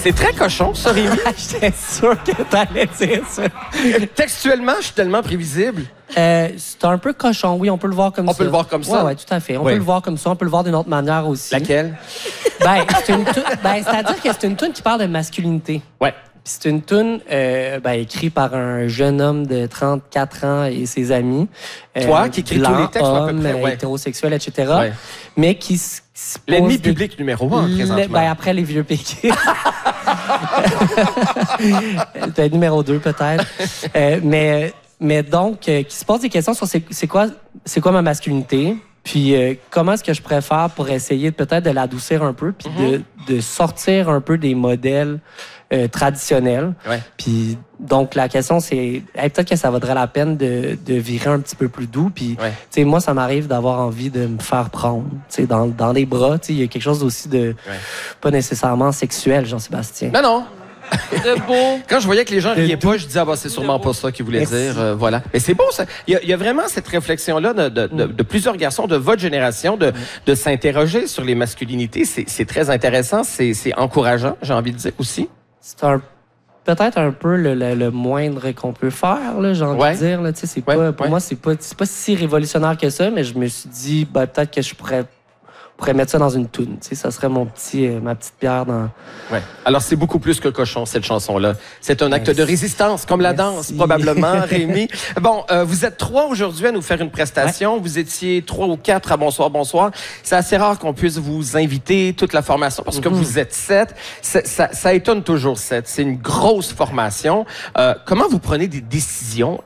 C'est très cochon, ça, Rémi. J'étais sûr que t'allais dire ça. Textuellement, je suis tellement prévisible. C'est un peu cochon, oui, on peut le voir comme ça. On peut le voir comme ça? Oui, tout à fait. On Oui. peut le voir comme ça, on peut le voir d'une autre manière aussi. Laquelle? C'est-à-dire que c'est une toune qui parle de masculinité. Ouais. Puis c'est une toune écrite par un jeune homme de 34 ans et ses amis. Toi, qui écris tous les textes, à peu homme, près, ouais. hétérosexuel, etc. Ouais. Mais qui se pose L'ennemi des- public numéro 1, présentement. après les vieux péquistes. Peut-être numéro 2, peut-être. Mais donc, qui se pose des questions sur c'est quoi ma masculinité, puis comment est-ce que je préfère pour essayer peut-être de l'adoucir un peu, puis de sortir un peu des modèles traditionnels. Ouais. Puis donc, la question, c'est peut-être que ça vaudrait la peine de virer un petit peu plus doux. Puis, Ouais. tu sais, moi, ça m'arrive d'avoir envie de me faire prendre, tu sais, dans les bras. Tu sais, il y a quelque chose aussi de pas nécessairement sexuel, Jean-Sébastien. Non, non. De beau. Quand je voyais que les gens riaient pas, je disais, c'est sûrement pas ça qu'il voulait Merci. dire. Voilà. Mais c'est beau, ça. Il y a vraiment cette réflexion-là de plusieurs garçons de votre génération de s'interroger sur les masculinités. C'est très intéressant. C'est encourageant, j'ai envie de dire aussi. C'est peut-être un peu le moindre qu'on peut faire, là, j'ai envie de dire. Là, tu sais, pour moi, c'est pas si révolutionnaire que ça, mais je me suis dit, peut-être que je pourrais mettre ça dans une toune. Tu sais, ça serait ma petite pierre dans... Ouais. Alors, c'est beaucoup plus que cochon, cette chanson-là. C'est un acte de résistance, comme la danse, probablement, Rémi. Bon, vous êtes 3 aujourd'hui à nous faire une prestation. Ouais. Vous étiez 3 ou 4 à Bonsoir, Bonsoir. C'est assez rare qu'on puisse vous inviter toute la formation parce que vous êtes 7. Ça étonne toujours 7. C'est une grosse formation. Comment vous prenez des décisions